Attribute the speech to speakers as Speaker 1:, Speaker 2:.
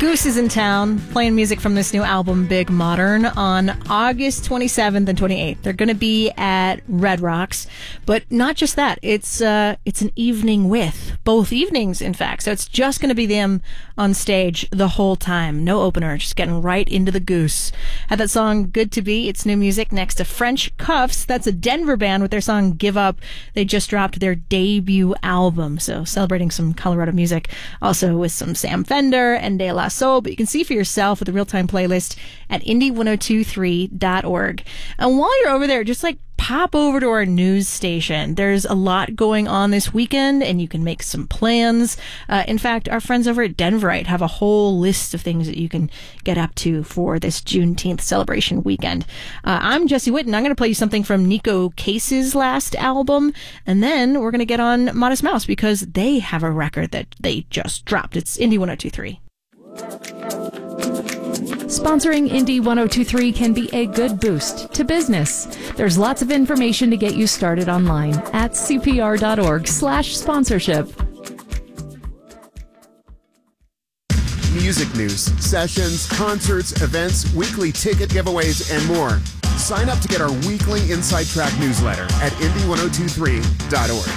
Speaker 1: Goose is in town playing music from this new album, Big Modern, on August 27th and 28th. They're going to be at Red Rocks, but not just that. It's an evening with both evenings, in fact. So it's just going to be them on stage the whole time. No opener, just getting right into the Goose. Had that song Good to Be. It's new music next to French Cuffs. That's a Denver band with their song Give Up. They just dropped their debut album, so celebrating some Colorado music. Also with some Sam Fender and De La Soul, but you can see for yourself with the real-time playlist at indie1023.org. And while you're over there, just pop over to our news station. There's a lot going on this weekend, and you can make some plans. In fact, our friends over at Denverite have a whole list of things that you can get up to for this Juneteenth celebration weekend. I'm Jesse Whitten. I'm going to play you something from Nico Case's last album, and then we're going to get on Modest Mouse because they have a record that they just dropped. It's Indie 1023.
Speaker 2: Sponsoring Indie 1023 can be a good boost to business. There's lots of information to get you started online at cpr.org/sponsorship.
Speaker 3: Music news, sessions, concerts, events, weekly ticket giveaways, and more. Sign up to get our weekly Inside Track newsletter at indie1023.org.